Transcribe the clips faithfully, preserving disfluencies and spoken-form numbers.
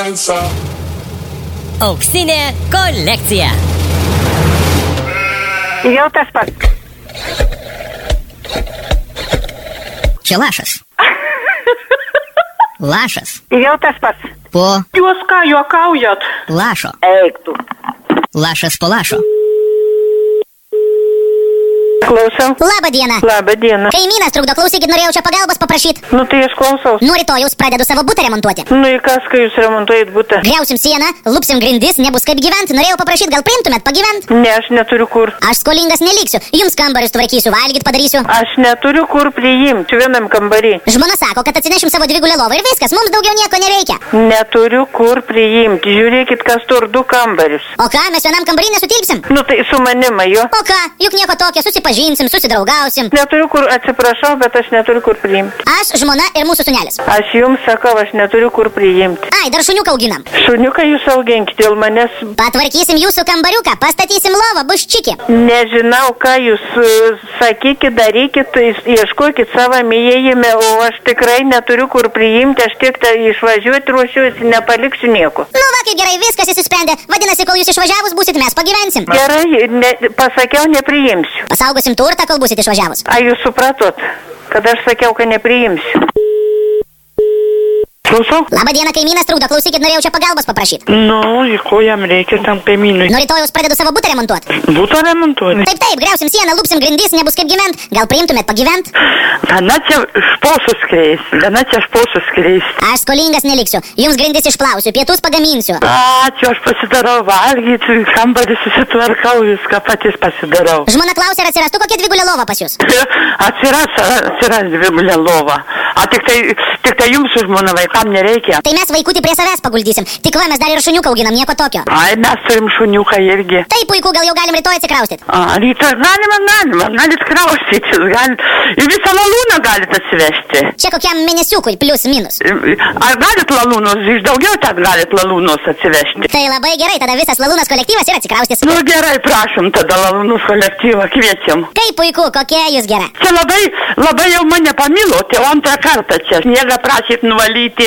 Auksinė kolekcija. Jau tas pats. Čia lašas. Lašas. Jau tas pats. Po Jūs ką, juokaujat? lašo. Eik tu. Lašas po lašo. Klausau. Labą dieną. Labą dieną. Kaimynas trukdo, klausykit, norėjau čia pagalbos paprašyti. Nu tai aš klausaus. Nuo rytojaus pradedu savo butą remontuoti. Nu į kas, kai jūs remontuojat butą? Griausim sieną, lupsim grindis, nebus kaip gyventi. Norėjau paprašyti, gal priimtumėt pagyventi? Ne, aš neturiu kur. Aš skolingas neliksiu. Jums kambarius tvarkysiu, valgyt padarysiu. Aš neturiu kur priimti vienam kambarį. Žmona sako, kad atsinešim savo dvigulę lovą ir viskas, mums daugiau nieko nereikia. Neturiu kur priimti. Žiūrėkit, kas tur du kambarius. O ką, mes vienam kambarį nesutilpsim? Nu tai su manima jo. O ką, juk nieko tokio, susipažinsim, susidraugausim. Neturiu kur, atsiprašau, bet aš neturiu kur priimti. Aš, žmona ir mūsų sūnelis. Aš jums sakau, aš neturiu kur priimti. Ai, dar šuniuką auginam. Šuniuką jūs auginkit, dėl manęs Patvarkysim jūsų kambariuką, pastatysim lovą, bus čiki. nežinau, ką jūs uh, sakykit, darykit, tai ieškokit savo įėjime, o aš tikrai neturiu kur priimti, aš tik tai išvažiuoti ruošiuosi, nepaliksiu nieko. Nu va, kaip gerai, viskas įsisprendė. Vadinasi, kol jūs išvažiavus būsit, mes pagyvensim. Gerai, ne, pasakiau, nepriimsiu. Pasaugosim turtą, kol būsit išvažiavus. A jūs supratot, kad aš sakiau, kad nepriimsiu. Klausau? Labą dieną, kaimynas trukdo, klausykit, norėjau čia pagalbos paprašyti. Nu, į ko jam reikia tam kaimynui? Nuo rytojaus pradedu savo butą remontuoti. Būtų remontuoti. Taip, taip, griausim sieną, lupsim grindis, nebus kaip gyvent. Gal priimtumėt pagyvent? Gana čia šposus kreis, gana čia šposus kreis. Aš skolingas neliksiu. Jums grindis išplausiu, pietus pagaminsiu. Ačiū, aš pasidarau valgyti, kambarį susitvarkau, viską patys pasidarau. Žmona klausė, ar atsirastų kokia dvigulė lova pas jūs. Atsiras, atsiras dvigulė lova. A tik tai, tik tai jums su žmona vaikam nereikia. Tai mes vaikutį prie savęs paguldysim. Tik va, mes dar ir šuniuką auginam, nieko tokio. Ai, mes turim šuniuką irgi. Tai puiku, gal jau galim rytoj atsikraustyti. A, rytoj galima, galima, galit kraustytis, galit, ir visą lalūną galit atsivežti. Čia kokiam mėnesiukui, plius minus. Ar galit lalūnus, iš daugiau ten galit lalūnus atsivežti? Tai labai gerai, tada visas lalūnas kolektyvas ir atsikraustys. Nu gerai, prašom tada lalūnus kolektyvą, kviečiam. Kaip puiku, kokia jūs gera. Čia labai, labai jau mane pamilote, o antrą kartą čia sniegą prašyt nuvalyti,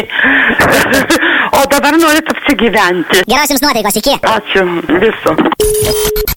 o dabar norit apsigyventi. Geros jums nuotaikos, iki. Ačiū, viso.